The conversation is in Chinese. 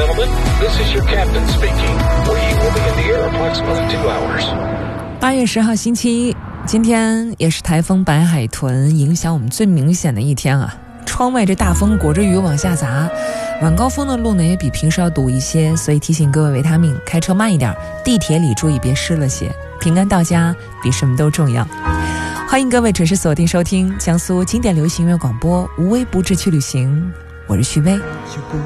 gentlemen, this is your captain speaking. We will be in the air approximately 2 hours. 8月10号星期一，今天也是台风白海豚影响我们最明显的一天啊。窗外这大风裹着雨往下砸，晚高峰的路呢也比平时要堵一些，所以提醒各位维他命开车慢一点，地铁里注意别湿了鞋，平安到家比什么都重要。欢迎各位准时锁定收听江苏经典流行音乐广播，无微不至去旅行，我是徐薇。